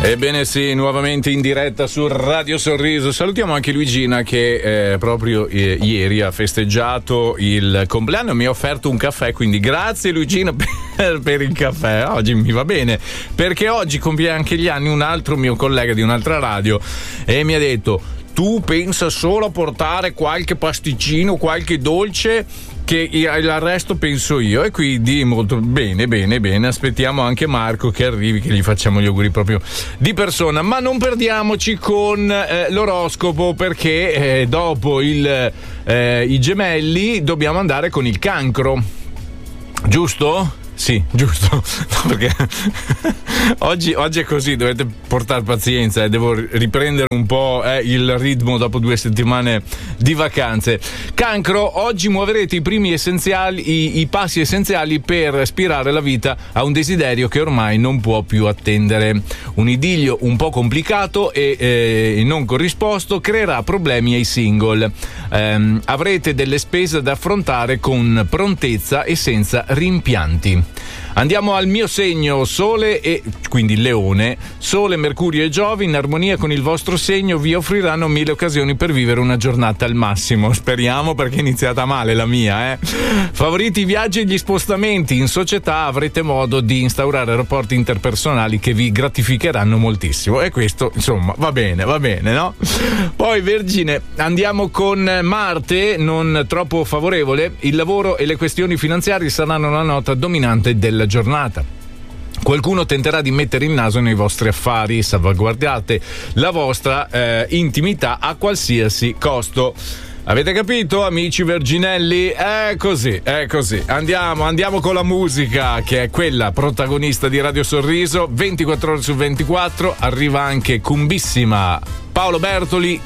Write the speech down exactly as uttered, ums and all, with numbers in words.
Ebbene sì, nuovamente in diretta su Radio Sorriso. Salutiamo anche Luigina che eh, proprio eh, ieri ha festeggiato il compleanno, mi ha offerto un caffè, quindi grazie Luigina per, per il caffè. Oggi mi va bene, perché oggi compie anche gli anni un altro mio collega di un'altra radio e mi ha detto: tu pensa solo a portare qualche pasticcino, qualche dolce, che il resto penso io. E quindi molto bene, bene, bene. Aspettiamo anche Marco che arrivi, che gli facciamo gli auguri proprio di persona. Ma non perdiamoci con eh, l'oroscopo, perché eh, dopo il, eh, i gemelli dobbiamo andare con il cancro, giusto? Sì, giusto. No, perché oggi, oggi è così, dovete portare pazienza e eh. devo riprendere un po' eh, il ritmo dopo due settimane di vacanze. Cancro, oggi muoverete i primi essenziali, i, i passi essenziali per ispirare la vita a un desiderio che ormai non può più attendere. Un idillio un po' complicato e eh, non corrisposto creerà problemi ai single. Eh, avrete delle spese da affrontare con prontezza e senza rimpianti. Andiamo al mio segno, Sole e quindi Leone. Sole, Mercurio e Giove in armonia con il vostro segno vi offriranno mille occasioni per vivere una giornata al massimo. Speriamo, perché è iniziata male la mia, eh. Favoriti i viaggi e gli spostamenti. In società avrete modo di instaurare rapporti interpersonali che vi gratificheranno moltissimo. E questo, insomma, va bene, va bene, no? Poi Vergine, andiamo con Marte, non troppo favorevole. Il lavoro e le questioni finanziarie saranno la nota dominante della giornata. Qualcuno tenterà di mettere il naso nei vostri affari, salvaguardate la vostra eh, intimità a qualsiasi costo. Avete capito, amici verginelli? È così, è così. Andiamo, andiamo con la musica, che è quella protagonista di Radio Sorriso, ventiquattro ore su ventiquattro. Arriva anche Cumbissima, Paolo Bertoli.